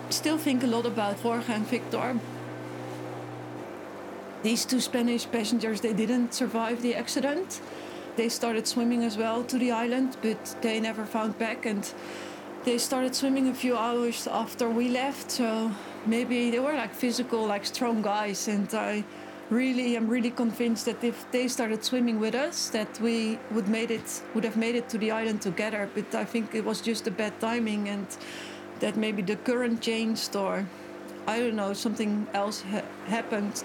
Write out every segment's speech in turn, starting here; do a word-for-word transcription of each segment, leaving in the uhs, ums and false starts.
still think a lot about Jorge and Victor. These two Spanish passengers, they didn't survive the accident. They started swimming as well to the island, but they never found back, and they started swimming a few hours after we left. So maybe they were like physical, like strong guys, and I really am really convinced that if they started swimming with us, that we would made it would have made it to the island together. But I think it was just a bad timing, and that maybe the current changed, or I don't know, something else ha- happened.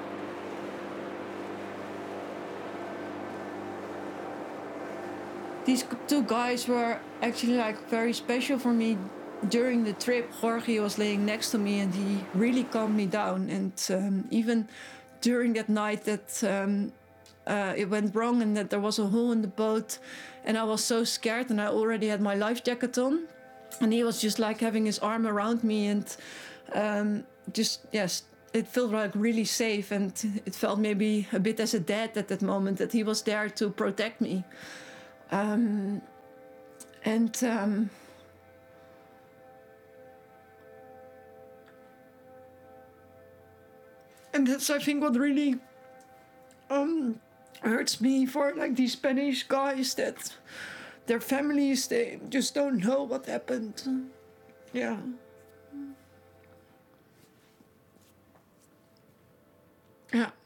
These two guys were actually like very special for me during the trip. Jorge was laying next to me and he really calmed me down. And um, even during that night that um, uh, it went wrong and that there was a hole in the boat and I was so scared and I already had my life jacket on, and he was just like having his arm around me and um, just, yes, it felt like really safe, and it felt maybe a bit as a dad at that moment, that he was there to protect me. Um, and um, and that's, I think, what really um, hurts me for like these Spanish guys, that their families, they just don't know what happened. Yeah. Yeah.